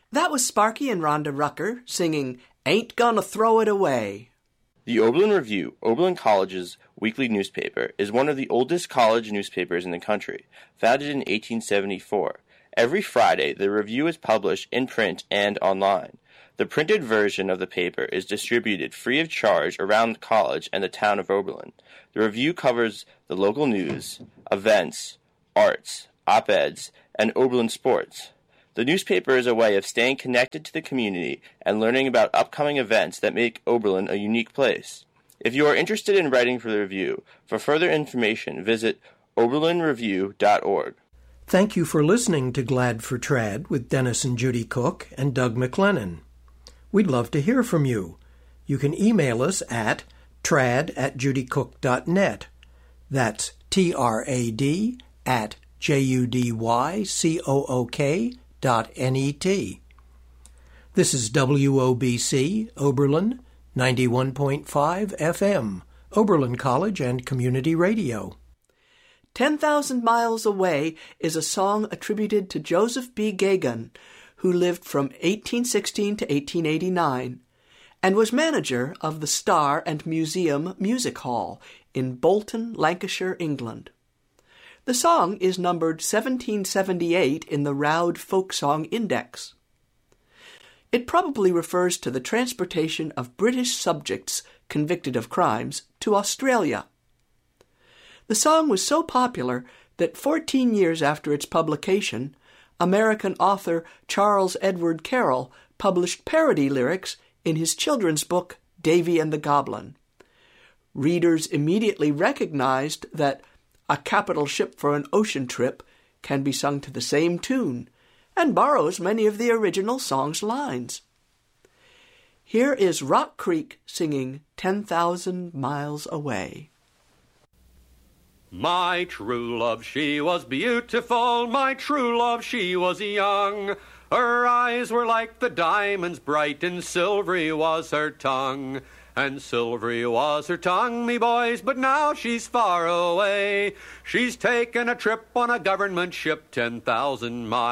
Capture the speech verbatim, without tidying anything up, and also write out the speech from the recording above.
That was Sparky and Rhonda Rucker singing Ain't Gonna Throw It Away. The Oberlin Review, Oberlin College's weekly newspaper, is one of the oldest college newspapers in the country, founded in eighteen seventy-four. Every Friday, the review is published in print and online. The printed version of the paper is distributed free of charge around the college and the town of Oberlin. The review covers the local news, events, arts, op-eds, and Oberlin sports. The newspaper is a way of staying connected to the community and learning about upcoming events that make Oberlin a unique place. If you are interested in writing for the review, for further information, visit oberlin review dot org. Thank you for listening to Glad for Trad with Dennis and Judy Cook and Doug McLennan. We'd love to hear from you. You can email us at trad at judycook dot net. That's T R A D at J U D Y C O O K dot N E T. This is W O B C, Oberlin, ninety-one point five F M, Oberlin College and Community Radio. ten thousand Miles Away is a song attributed to Joseph B. Gagan, who lived from eighteen sixteen to eighteen eighty-nine, and was manager of the Star and Museum Music Hall in Bolton, Lancashire, England. The song is numbered seventeen seventy-eight in the Roud Folk Song Index. It probably refers to the transportation of British subjects convicted of crimes to Australia. The song was so popular that fourteen years after its publication, American author Charles Edward Carroll published parody lyrics in his children's book, Davy and the Goblin. Readers immediately recognized that A Capital Ship for an Ocean Trip can be sung to the same tune, and borrows many of the original song's lines. Here is Rock Creek singing ten thousand Miles Away. My true love, she was beautiful, my true love, she was young. Her eyes were like the diamonds bright, and silvery was her tongue. And silvery was her tongue, me boys, but now she's far away. She's taken a trip on a government ship ten thousand miles.